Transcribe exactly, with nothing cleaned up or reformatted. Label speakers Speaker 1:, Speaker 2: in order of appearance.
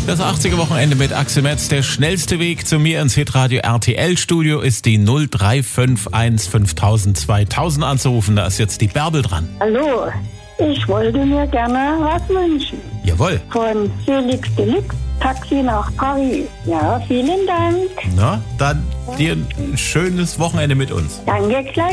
Speaker 1: Das achtziger-Wochenende mit Axel Metz. Der schnellste Weg zu mir ins Hitradio R T L-Studio ist die null drei fünf eins fünftausend zweitausend anzurufen. Da ist jetzt die Bärbel dran.
Speaker 2: Hallo, ich wollte mir gerne was wünschen.
Speaker 1: Jawohl.
Speaker 2: Von Felix Deluxe, Taxi nach Paris. Ja, vielen Dank.
Speaker 1: Na, dann dir ein schönes Wochenende mit uns.
Speaker 2: Danke, gleich.